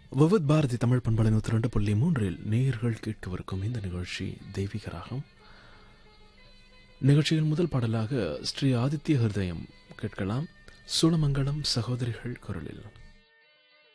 விவித் பாரதி தமிழ் பண்பலை 102.3 நேயர்கள் கேட்கவிருக்கும் இந்த நிகழ்ச்சி தெய்வீக ராகம். நிகழ்ச்சியின் முதல் பாடலாக ஸ்ரீ ஆதித்ய ஹிருதயம் கேட்கலாம். சூளமங்கலம் சகோதரிகள் குரலில்.